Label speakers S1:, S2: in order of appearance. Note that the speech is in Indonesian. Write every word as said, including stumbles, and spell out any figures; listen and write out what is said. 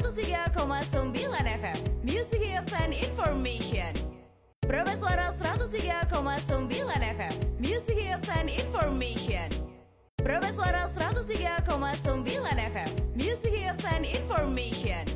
S1: seratus tiga koma sembilan F M Music Hits and Information. Praba Suara seratus tiga koma sembilan F M Music Hits and Information. Praba Suara seratus tiga koma sembilan F M Music Hits and Information.